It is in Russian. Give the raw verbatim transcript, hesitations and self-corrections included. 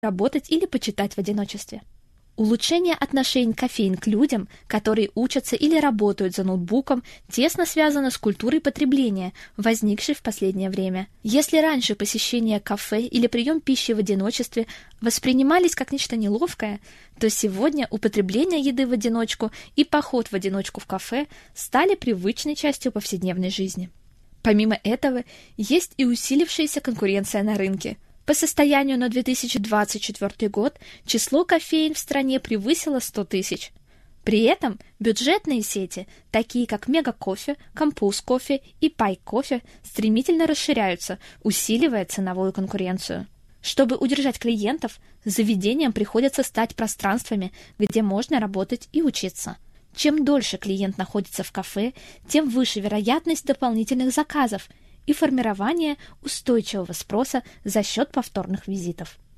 работать или почитать в одиночестве. Улучшение отношений кофеин к людям, которые учатся или работают за ноутбуком, тесно связано с культурой потребления, возникшей в последнее время. Если раньше посещение кафе или прием пищи в одиночестве воспринимались как нечто неловкое, то сегодня употребление еды в одиночку и поход в одиночку в кафе стали привычной частью повседневной жизни. Помимо этого, есть и усилившаяся конкуренция на рынке. По состоянию на две тысячи двадцать четвёртый год число кофеен в стране превысило сто тысяч. При этом бюджетные сети, такие как Мега Кофе, Композ Кофе и Пай Кофе, стремительно расширяются, усиливая ценовую конкуренцию. Чтобы удержать клиентов, заведениям приходится стать пространствами, где можно работать и учиться. Чем дольше клиент находится в кафе, тем выше вероятность дополнительных заказов и формирование устойчивого спроса за счет повторных визитов.